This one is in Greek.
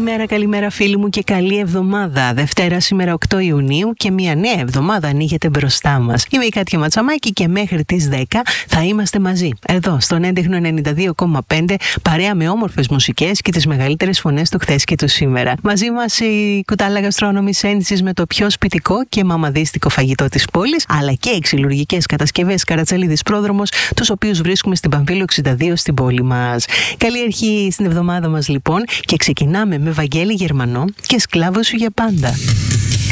Καλημέρα φίλοι μου και καλή εβδομάδα. Δευτέρα σήμερα 8 Ιουνίου και μια νέα εβδομάδα ανοίγεται μπροστά μας. Είμαι η Κάτια Ματσαμάκη και μέχρι τις 10 θα είμαστε μαζί. Εδώ στον έντεχνο 92,5 παρέα με όμορφες μουσικές και τις μεγαλύτερες φωνές του χθες και του σήμερα. Μαζί μας η κουτάλα γαστρόνομης ένσης με το πιο σπιτικό και μαμαδίστικο φαγητό της πόλης, αλλά και οι ξυλουργικές κατασκευές Καρατσαλίδης Πρόδρομος, τους οποίους βρίσκουμε στην Παμφύλου 62 στην πόλη μας. Καλή αρχή στην εβδομάδα μας λοιπόν και ξεκινάμε με Βαγγέλη Γερμανό και Σκλάβος σου για πάντα.